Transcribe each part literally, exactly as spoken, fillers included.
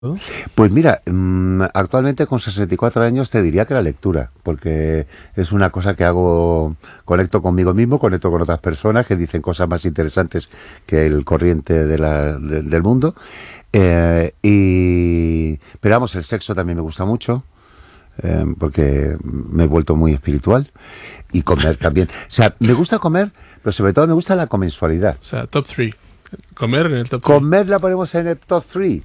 Pues mira, mm, actualmente con sesenta y cuatro años te diría que la lectura, porque es una cosa que hago, conecto conmigo mismo, conecto con otras personas que dicen cosas más interesantes que el corriente de la- de- del mundo. Eh, y, pero vamos, el sexo también me gusta mucho, eh, porque me he vuelto muy espiritual. Y comer también. O sea, me gusta comer, pero sobre todo me gusta la comensualidad. O sea, top tres. Comer en el top tres. Comer la ponemos en el top tres.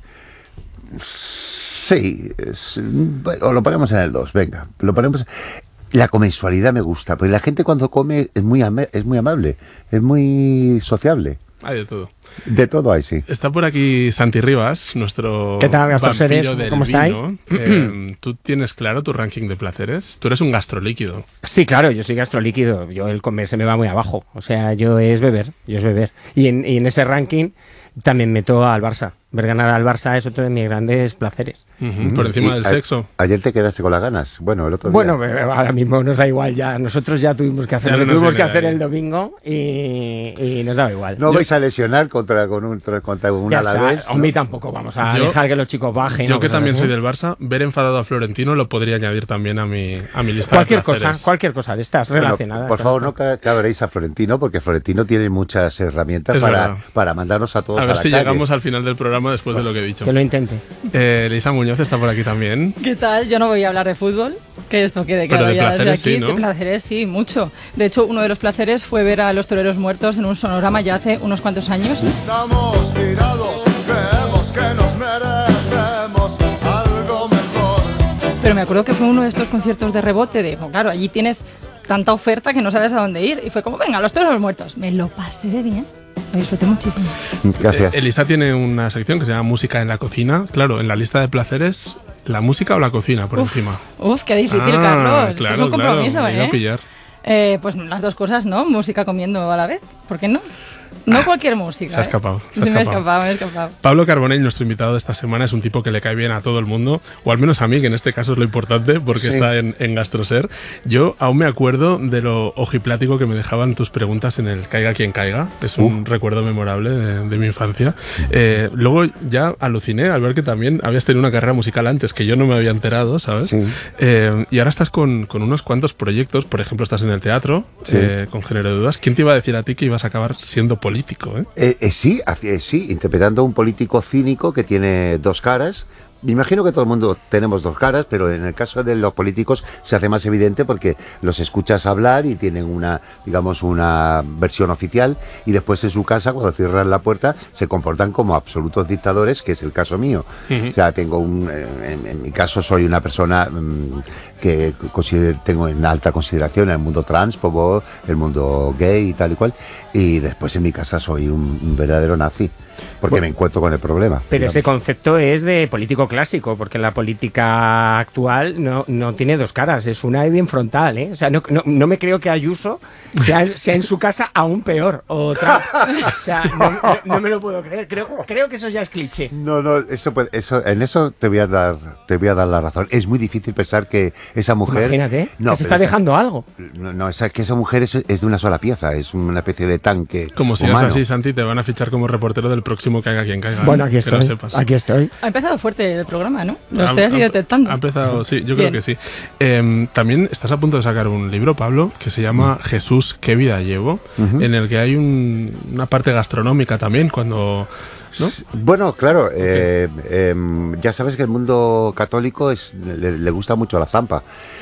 Sí, es- bueno, lo ponemos en el dos, venga. Lo ponemos. La comensualidad me gusta, porque la gente cuando come es muy, ama- es muy amable, es muy sociable. Hay de todo. De todo hay, sí. Está por aquí Santi Rivas, nuestro ¿Qué tal, gastroseres? vampiro del ¿Cómo estáis? vino. Eh, ¿Tú tienes claro tu ranking de placeres? Tú eres un gastrolíquido. Sí, claro, yo soy gastrolíquido. Yo el comer se me va muy abajo. O sea, yo es beber, yo es beber. Y en, y en ese ranking también meto al Barça. Ver ganar al Barça es otro de mis grandes placeres. Ujú, por encima Y del a- sexo. Ayer te quedaste con las ganas. Bueno, el otro día. Bueno, eh, ahora mismo nos da igual ya. Nosotros ya tuvimos que hacer Ya lo no que nos tuvimos que viene de hacer ahí. el domingo y, y nos daba igual. No Yo- vais a lesionar contra, con un, contra un ya está. Alavés. Hombre, ¿no? tampoco vamos a Yo- dejar que los chicos bajen. Yo o que cosas también así. soy del Barça, ver enfadado a Florentino lo podría añadir también a mi, a mi lista Cualquier de cosa, placeres. cualquier cosa de estas Bueno, relacionadas. por con favor, esto. no ca- cabréis a Florentino, porque Florentino tiene muchas herramientas Es para, verdad. para mandarnos a todos A a, ver la si calle. llegamos al final del programa después de lo que he dicho. Que lo intente. Eh, Elisa Muñoz está por aquí también. ¿Qué tal? Yo no voy a hablar de fútbol, que esto quede Pero claro de ya desde placeres aquí. sí, ¿no? De placeres sí, mucho. De hecho, uno de los placeres fue ver a los toreros muertos en un sonorama ya hace unos cuantos años. Estamos tirados, creemos que nos merecemos algo mejor. Pero me acuerdo que fue uno de estos conciertos de rebote de, pues claro, allí tienes tanta oferta que no sabes a dónde ir. Y fue como, venga, los toreros muertos. Me lo pasé de bien. Lo disfruté muchísimo. Gracias. Eh, Elisa tiene una sección que se llama Música en la cocina. Claro, en la lista de placeres, ¿la música o la cocina por Uf, encima? Uf, qué difícil, Ah, Carlos. Esto claro, es un compromiso, claro, me iba a ¿eh? pillar. Eh, Pues las dos cosas, ¿no? Música comiendo a la vez. ¿Por qué no? No cualquier música. Se ha ¿eh? escapado, se ha Sí, me he escapado. escapado, me he escapado. Pablo Carbonell, nuestro invitado de esta semana, es un tipo que le cae bien a todo el mundo, o al menos a mí, que en este caso es lo importante, porque Sí. está en, en Gastroser. Yo aún me acuerdo de lo ojiplático que me dejaban tus preguntas en el Caiga quien caiga. Es un recuerdo memorable de, de mi infancia. Eh, luego ya aluciné al ver que también habías tenido una carrera musical antes, que yo no me había enterado, ¿sabes? Sí. Eh, y ahora estás con, con unos cuantos proyectos, por ejemplo, estás en el teatro, Sí. eh, con Género de Dudas. ¿Quién te iba a decir a ti que ibas a acabar siendo político, eh? Eh, eh, sí, así es, sí, interpretando a un político cínico que tiene dos caras. Me imagino que todo el mundo tenemos dos caras, pero en el caso de los políticos se hace más evidente porque los escuchas hablar y tienen una, digamos, una versión oficial, y después en su casa, cuando cierran la puerta, se comportan como absolutos dictadores, que es el caso mío. Ujú. O sea, tengo un, eh, en, en mi caso soy una persona mm, que considero, tengo en alta consideración el mundo transfobo, el mundo gay y tal y cual, y después en mi casa soy un, un verdadero nazi, porque Bueno, me encuentro con el problema. Pero digamos. ese concepto es de político clásico, porque la política actual no, no tiene dos caras, es una y bien frontal, ¿eh? O sea, no, no, no me creo que Ayuso sea, sea en su casa aún peor, o Trump. O sea, no, no- no me lo puedo creer, creo, creo que eso ya es cliché. No, no, eso, puede- eso, en eso te voy a dar, te voy a dar la razón. Es muy difícil pensar que esa mujer, Imagínate, no, que se pero está esa- dejando algo. no, no, esa, que esa mujer es, es de una sola pieza, es una especie de tanque. Como sigas humano. así, Santi, te van a fichar como reportero del próximo Caiga quien caiga. Bueno, ¿eh? aquí Que lo estoy, sepas. aquí estoy. Ha empezado fuerte el programa, ¿no? Lo Ha- estoy así ha- detectando. Ha empezado, sí, yo Bien. creo que sí. Eh, también estás a punto de sacar un libro, Pablo, que se llama Jesús, ¿qué vida llevo? Ujú. En el que hay un- una parte gastronómica también, cuando... ¿no? Bueno, claro, eh, em, ya sabes que el mundo católico es, le, le gusta mucho la zampa.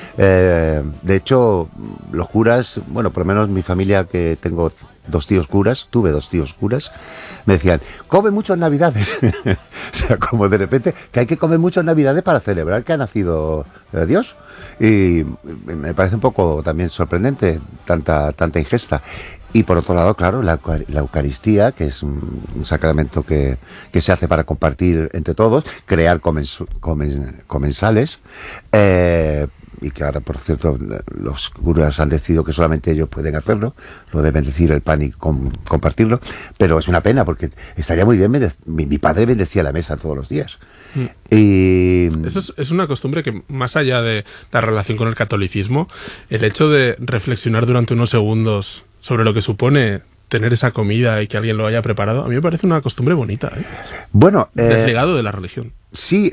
Eh, de hecho, los curas, bueno, por lo menos mi familia, que tengo dos tíos curas, tuve dos tíos curas, me decían, come mucho en Navidades. O sea, como de repente, que hay que comer mucho en Navidades para celebrar que ha nacido eh, Dios. Y me parece un poco también sorprendente tanta, tanta ingesta. Y por otro lado, claro, la, eucar- la Eucaristía, que es un, un sacramento que, que se hace para compartir entre todos, crear comensu- comen- comensales, eh, y que ahora, por cierto, los curas han decidido que solamente ellos pueden hacerlo, lo de bendecir el pan y com- compartirlo, pero es una pena porque estaría muy bien, bende- mi, mi padre bendecía la mesa todos los días. Y Eso es, es una costumbre que, más allá de la relación con el catolicismo, el hecho de reflexionar durante unos segundos sobre lo que supone tener esa comida y que alguien lo haya preparado, a mí me parece una costumbre bonita, ¿eh? Bueno, eh, desligado de la religión. Sí,